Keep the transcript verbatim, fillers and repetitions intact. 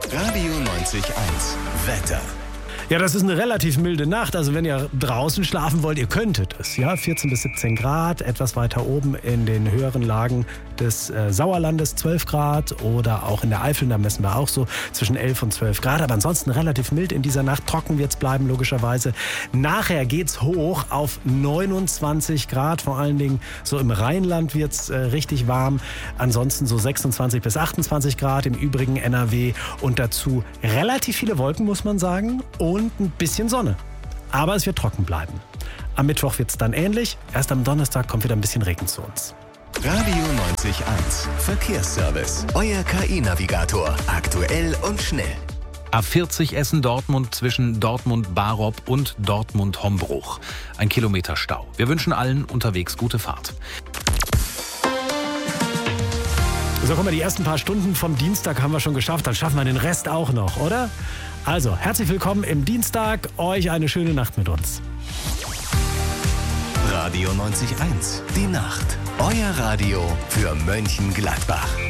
Radio neunzig eins. Wetter. Ja, das ist eine relativ milde Nacht. Also wenn ihr draußen schlafen wollt, ihr könntet es. Ja, vierzehn bis siebzehn Grad, etwas weiter oben in den höheren Lagen des äh, Sauerlandes zwölf Grad oder auch in der Eifel, da messen wir auch so zwischen elf und zwölf Grad. Aber ansonsten relativ mild in dieser Nacht. Trocken wird es bleiben, logischerweise. Nachher geht's hoch auf neunundzwanzig Grad. Vor allen Dingen so im Rheinland wird es äh, richtig warm. Ansonsten so sechsundzwanzig bis achtundzwanzig Grad im übrigen N R W. Und dazu relativ viele Wolken, muss man sagen. Und Und ein bisschen Sonne. Aber es wird trocken bleiben. Am Mittwoch wird es dann ähnlich. Erst am Donnerstag kommt wieder ein bisschen Regen zu uns. Radio neunzig eins. Verkehrsservice. Euer K I-Navigator. Aktuell und schnell. A vierzig Essen-Dortmund zwischen Dortmund-Barop und Dortmund-Hombruch. Ein Kilometer Stau. Wir wünschen allen unterwegs gute Fahrt. So, guck mal, die ersten paar Stunden vom Dienstag haben wir schon geschafft. Dann schaffen wir den Rest auch noch, oder? Also, herzlich willkommen im Dienstag. Euch eine schöne Nacht mit uns. Radio neunzig eins. Die Nacht. Euer Radio für Mönchengladbach.